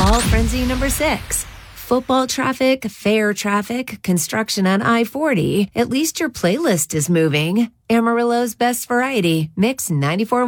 Fall frenzy number 6. Football traffic, fair traffic, construction on I-40. At least your playlist is moving. Amarillo's best variety. Mix 94.